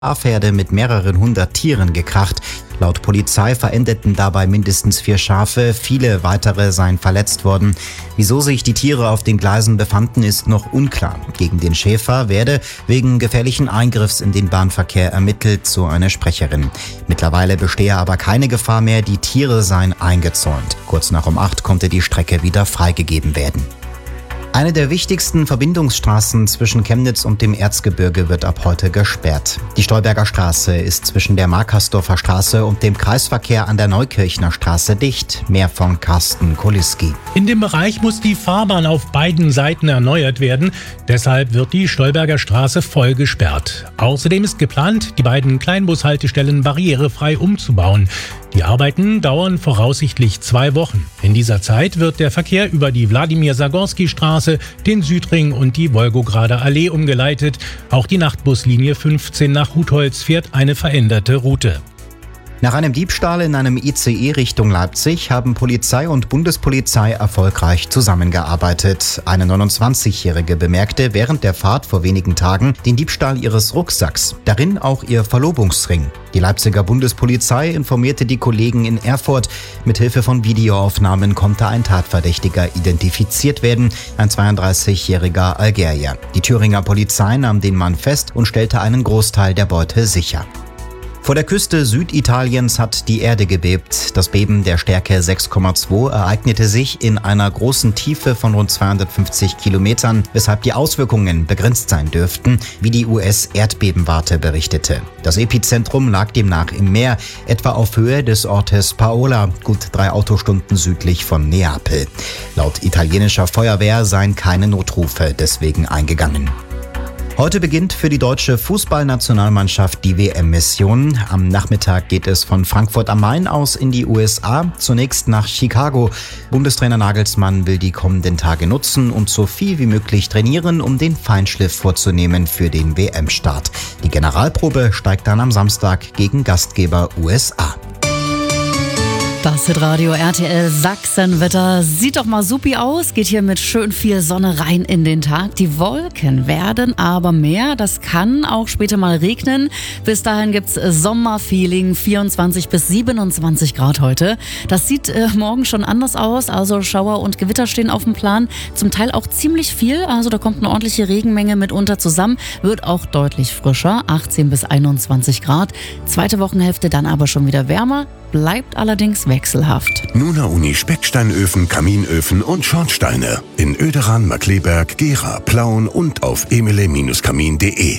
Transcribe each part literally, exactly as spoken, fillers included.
Schafherde mit mehreren hundert Tieren gekracht. Laut Polizei verendeten dabei mindestens vier Schafe, viele weitere seien verletzt worden. Wieso sich die Tiere auf den Gleisen befanden, ist noch unklar. Gegen den Schäfer werde wegen gefährlichen Eingriffs in den Bahnverkehr ermittelt, so eine Sprecherin. Mittlerweile bestehe aber keine Gefahr mehr, die Tiere seien eingezäunt. Kurz nach um acht konnte die Strecke wieder freigegeben werden. Eine der wichtigsten Verbindungsstraßen zwischen Chemnitz und dem Erzgebirge wird ab heute gesperrt. Die Stolberger Straße ist zwischen der Markersdorfer Straße und dem Kreisverkehr an der Neukirchner Straße dicht. Mehr von Carsten Koliski. In dem Bereich muss die Fahrbahn auf beiden Seiten erneuert werden. Deshalb wird die Stolberger Straße voll gesperrt. Außerdem ist geplant, die beiden Kleinbushaltestellen barrierefrei umzubauen. Die Arbeiten dauern voraussichtlich zwei Wochen. In dieser Zeit wird der Verkehr über die Wladimir-Sagorski-Straße, den Südring und die Wolgograder Allee umgeleitet. Auch die Nachtbuslinie fünfzehn nach Hutholz fährt eine veränderte Route. Nach einem Diebstahl in einem I C E Richtung Leipzig haben Polizei und Bundespolizei erfolgreich zusammengearbeitet. Eine neunundzwanzigjährige bemerkte während der Fahrt vor wenigen Tagen den Diebstahl ihres Rucksacks, darin auch ihr Verlobungsring. Die Leipziger Bundespolizei informierte die Kollegen in Erfurt. Mithilfe von Videoaufnahmen konnte ein Tatverdächtiger identifiziert werden, ein zweiunddreißigjähriger Algerier. Die Thüringer Polizei nahm den Mann fest und stellte einen Großteil der Beute sicher. Vor der Küste Süditaliens hat die Erde gebebt. Das Beben der Stärke sechs Komma zwei ereignete sich in einer großen Tiefe von rund zweihundertfünfzig Kilometern, weshalb die Auswirkungen begrenzt sein dürften, wie die U S-Erdbebenwarte berichtete. Das Epizentrum lag demnach im Meer, etwa auf Höhe des Ortes Paola, gut drei Autostunden südlich von Neapel. Laut italienischer Feuerwehr seien keine Notrufe deswegen eingegangen. Heute beginnt für die deutsche Fußballnationalmannschaft die W M-Mission. Am Nachmittag geht es von Frankfurt am Main aus in die U S A, zunächst nach Chicago. Bundestrainer Nagelsmann will die kommenden Tage nutzen und so viel wie möglich trainieren, um den Feinschliff vorzunehmen für den W M-Start. Die Generalprobe steigt dann am Samstag gegen Gastgeber U S A. Das Hitradio R T L Sachsenwetter sieht doch mal supi aus, geht hier mit schön viel Sonne rein in den Tag. Die Wolken werden aber mehr, das kann auch später mal regnen. Bis dahin gibt's Sommerfeeling, vierundzwanzig bis siebenundzwanzig Grad heute. Das sieht äh, morgen schon anders aus, also Schauer und Gewitter stehen auf dem Plan. Zum Teil auch ziemlich viel, also da kommt eine ordentliche Regenmenge mitunter zusammen. Wird auch deutlich frischer, achtzehn bis einundzwanzig Grad. Zweite Wochenhälfte dann aber schon wieder wärmer. Bleibt allerdings wechselhaft. Nuna Uni Specksteinöfen, Kaminöfen und Schornsteine. In Oederan, Markleberg, Gera, Plauen und auf emile Bindestrich kamin punkt de.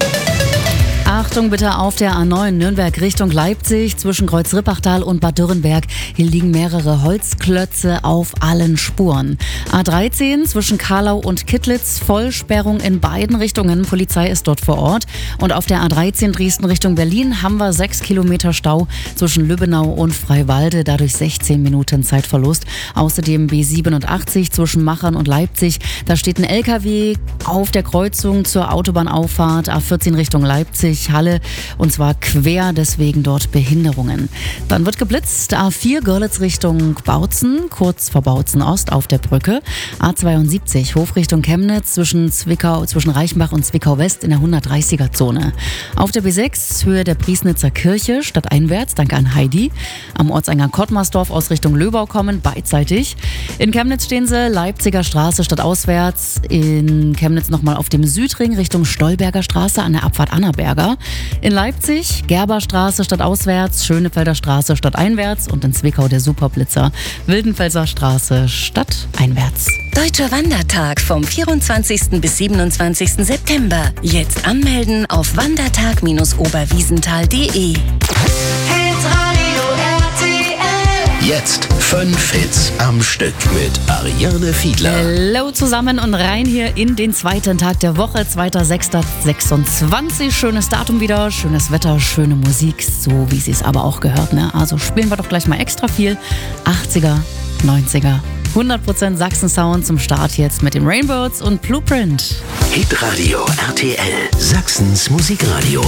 Achtung bitte auf der A neun Nürnberg Richtung Leipzig zwischen Kreuz-Rippachtal und Bad Dürrenberg. Hier liegen mehrere Holzklötze auf allen Spuren. A dreizehn zwischen Karlau und Kittlitz, Vollsperrung in beiden Richtungen. Polizei ist dort vor Ort. Und auf der A dreizehn Dresden Richtung Berlin haben wir sechs Kilometer Stau zwischen Lübbenau und Freiwalde, dadurch sechzehn Minuten Zeitverlust. Außerdem B siebenundachtzig zwischen Machern und Leipzig. Da steht ein L K W auf der Kreuzung zur Autobahnauffahrt A vierzehn Richtung Leipzig. Halle und zwar quer, deswegen dort Behinderungen. Dann wird geblitzt, A vier Görlitz Richtung Bautzen, kurz vor Bautzen Ost auf der Brücke, A zweiundsiebzig Hof Richtung Chemnitz zwischen Zwickau, zwischen Reichenbach und Zwickau West in der hundertdreißiger Zone. Auf der B sechs Höhe der Priesnitzer Kirche stadteinwärts, danke an Heidi. Am Ortseingang Kottmarsdorf aus Richtung Löbau kommen, beidseitig. In Chemnitz stehen sie, Leipziger Straße stadtauswärts, in Chemnitz nochmal auf dem Südring Richtung Stolberger Straße an der Abfahrt Annaberger. In Leipzig, Gerberstraße stadtauswärts, Schönefelder Straße stadteinwärts und in Zwickau der Superblitzer, Wildenfelser Straße stadteinwärts. Deutscher Wandertag vom vierundzwanzigsten bis siebenundzwanzigsten September. Jetzt anmelden auf wandertag Bindestrich oberwiesenthal punkt de. Jetzt fünf Hits am Stück mit Ariane Fiedler. Hallo zusammen und rein hier in den zweiten Tag der Woche, zweiter sechster sechsundzwanzig. Schönes Datum wieder, schönes Wetter, schöne Musik, so wie sie es aber auch gehört. Ne? Also spielen wir doch gleich mal extra viel. achtziger, neunziger, hundert Prozent Sachsen-Sound zum Start jetzt mit den Rainbirds und Blueprint. Hitradio R T L, Sachsens Musikradio.